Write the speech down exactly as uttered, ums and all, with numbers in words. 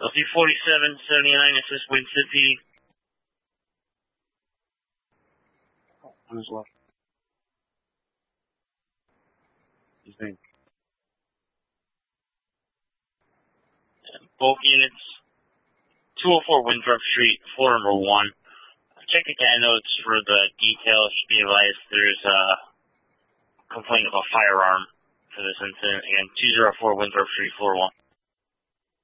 L C forty-seven seventy-nine, assist Winston P D. On his left. His name. Both units, two oh four Winthrop Street, floor number one. Check the cat notes for the details. Should be advised there's a complaint of a firearm for this incident. Again, two oh four Winthrop Street, floor one.